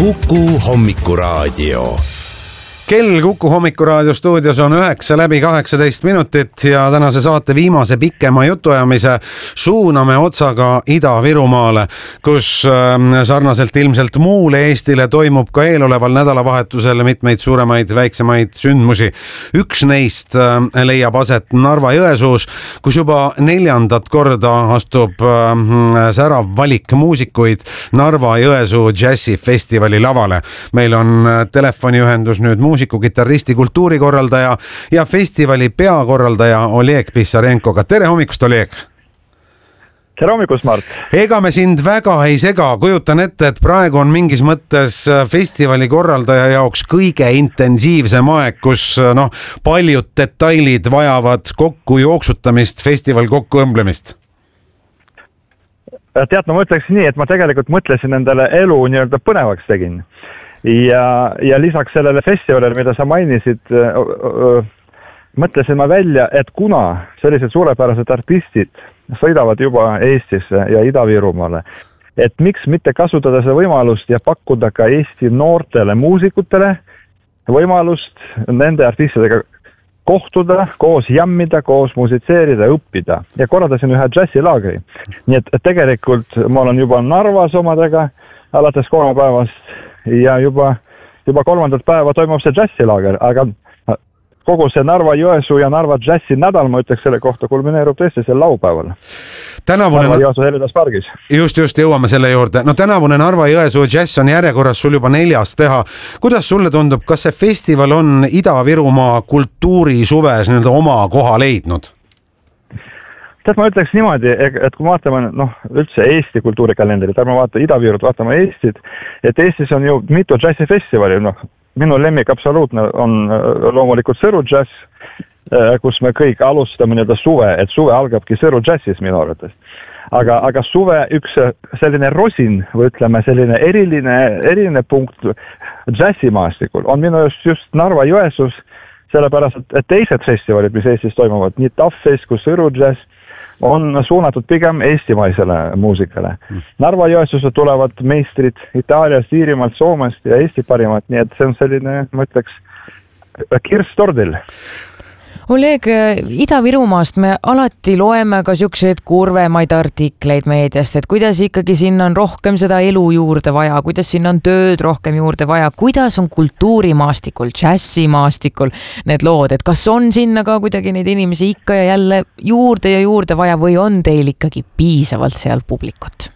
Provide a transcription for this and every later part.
Kuku Hommikuraadio. Kell Kuku Hommikuraadio stuudios on 9:18 ja tänase saate viimase pikema jutuajamise suuname otsaga Ida-Virumaale, kus sarnaselt ilmselt muule Eestile toimub ka eeloleval nädalavahetusel mitmeid suuremaid väiksemaid sündmusi. Üks neist leiab aset Narva-Jõesuus, kus juba 4. korda astub särav valik muusikuid Narva-Jõesuu džässifestivali lavale. Meil on telefoniühendus nüüd muusiku, kitarristi, kultuurikorraldaja ja festivali peakorraldaja Oleg Pissarenkoga. Tere hommikust, Oleg! Tere hommikust, Mart! Ega me sind väga ei sega. Kujutan ette, et praegu on mingis mõttes festivali korraldaja jaoks kõige intensiivsem aeg, kus paljud detailid vajavad kokku jooksutamist, festival kokku õmblemist. Tead, ma ütleks nii, et ma tegelikult mõtlesin endale elu nii-öelda põnevaks tegin. Ja lisaks sellele festivalile, mida sa mainisid, mõtlesin ma välja, et kuna sellised suurepärased artistid sõidavad juba Eestisse ja Ida-Virumaale, et miks mitte kasutada seda võimalust ja pakkuda ka Eesti noortele muusikutele võimalust nende artistidega kohtuda, koos jammida, koos musitseerida, õppida ja korraldasin ühe džässilaagri. Nii et tegelikult ma olen juba Narvas omadega alates kolmapäevast ja juba 3. päeva toimub see džässilaager, aga kogu see Narva-Jõesuu ja Narva džässi nädal, ma ütleks selle kohta, kulmineerub tõesti sel laupäeval. Narva-Jõesuu Helidas pargis. Just jõuame selle juurde. Tänavune Narva-Jõesuu džäss on järjekorras sul juba 4. teha. Kuidas sulle tundub, kas see festival on Ida-Virumaa kultuurisuves oma koha leidnud? Tead, ma ütleks niimoodi, et kui vaatame üldse Eesti kultuurikalendrit, ärme vaata Ida-Virut, vaatame Eestit, et Eestis on ju mitu džässifestivali. Minu lemmik absoluutne on loomulikult Sõru džäss, kus me kõik alustame suve, et suve algabki Sõru džässis minu arvates. Aga suve üks selline rosin või ütleme selline eriline punkt džässimaastikul on minu just Narva-Jõesuus, sellepärast, et teised festivalid, mis Eestis toimuvad, nii TAF-fest kui Sõru džäss, on suunatud pigem eestimaisele muusikale. Narva-Jõesuusse tulevad meistrid Itaaliast, Iirimaalt, Soomest ja Eesti parimad, nii et see on selline, ma ütleks, kirss tordil. Oleg, Ida-Virumaast me alati loeme ka siukseid kurvemaid artikleid meediast, et kuidas ikkagi sinna on rohkem seda elu juurde vaja, kuidas sinna on tööd rohkem juurde vaja, kuidas on kultuurimaastikul, džässimaastikul need lood, et kas on sinna ka kuidagi neid inimesi ikka ja jälle juurde vaja või on teil ikkagi piisavalt seal publikut?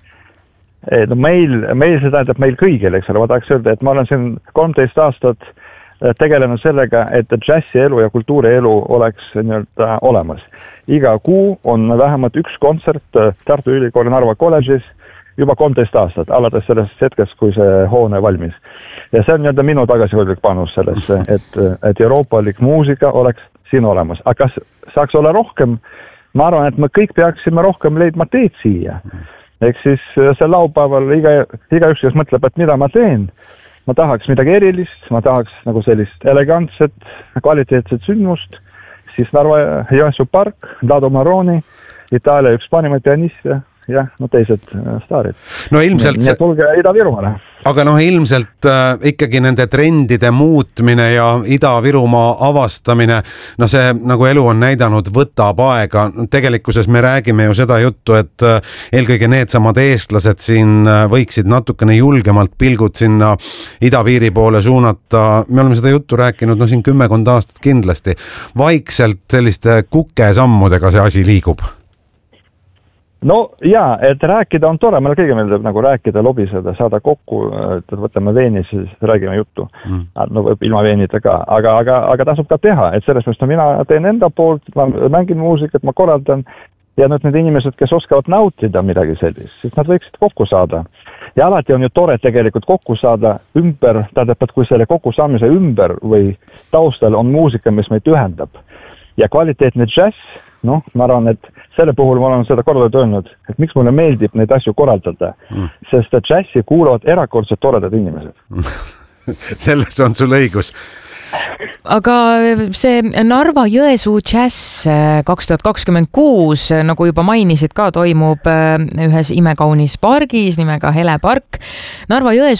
Meil see tähendab meil kõigil, eks ole, ma tahaks öelda, et ma olen siin 13 aastat tegelenud sellega, et džässielu ja kultuurielu oleks nii-öelda olemas. Iga kuu on vähemalt üks kontsert Tartu Ülikooli Narva kolledžis juba 13 aastat, alates sellest hetkest, kui see hoone valmis. Ja see on nii-öelda minu tagasihoidlik panus sellesse, et euroopalik muusika oleks siin olemas. Aga kas saaks olla rohkem? Ma arvan, et me kõik peaksime rohkem leidma teed siia. Ehk siis see laupäeval igaüks, kes mõtleb, et mida ma teen, ma tahaks midagi erilist, ma tahaks sellist elegantset, kvaliteetset sündmust, siis Narva-Jõesuu park, Dado Maroni, Itaalia üks parimaid pianiste ja teised staarid. Ilmselt nii tulge Ida-Virumaale. Aga ilmselt ikkagi nende trendide muutmine ja Ida-Virumaa avastamine, see nagu elu on näidanud, võtab aega. Tegelikkuses me räägime ju seda juttu, et eelkõige needsamad eestlased siin võiksid natukene julgemalt pilgud sinna idapiiri poole suunata. Me oleme seda juttu rääkinud siin 10 aastat kindlasti. Vaikselt selliste kukesammudega see asi liigub. Et rääkida on tore, meil kõige meeldib rääkida, lobiseda, saada kokku, et võtame veeni, siis räägime juttu. Ilma veenita ka, aga tasub ka teha, et selles mõttes mina teen enda poolt, ma mängin muusikat, ma korraldan ja need inimesed, kes oskavad nautida midagi sellist, siis nad võiksid kokku saada. Ja alati on ju tore tegelikult kokku saada ümber, tähendab, et kui selle kokkusaamise ümber või taustal on muusika, mis meid ühendab. Ja kvaliteetne džäss, ma arvan, et selle puhul ma olen seda korduvalt öelnud, et miks mulle meeldib neid asju korraldada, sest džässi kuulavad erakordselt toredad inimesed. Selles on sul õigus. Aga see Narva-Jõesuu džäss 2026, nagu juba mainisid ka, toimub ühes imekaunis pargis nimega Hele park. Narva-Jõesuu